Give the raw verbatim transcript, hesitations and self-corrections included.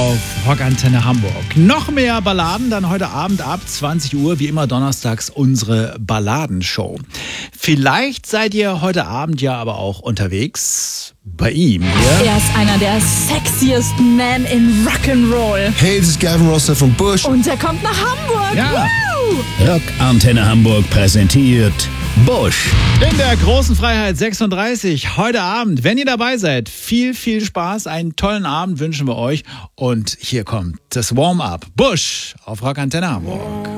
auf Rockantenne Hamburg. Noch mehr Balladen dann heute Abend ab zwanzig Uhr, wie immer donnerstags unsere Balladenshow. Vielleicht seid ihr heute Abend ja aber auch unterwegs bei ihm hier. Er ist einer der sexiesten Men in Rock'n'Roll. Hey, this is Gavin Rossdale von Bush. Und er kommt nach Hamburg. Ja. Woo! Rockantenne Hamburg präsentiert Bush. In der großen Freiheit sechsunddreißig heute Abend. Wenn ihr dabei seid, viel, viel Spaß. Einen tollen Abend wünschen wir euch. Und hier kommt das Warm-up. Bush auf Rockantenne Hamburg.